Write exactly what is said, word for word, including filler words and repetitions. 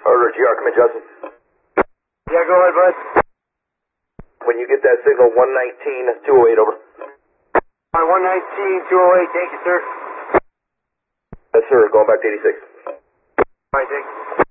Order G R, come in, Justin. Yeah, go ahead, bud. When you get that signal, one nineteen, two oh eight, over. All right, one nineteen, two oh eight, thank you, sir. Yes, sir, going back to eighty-six. All right, thank you.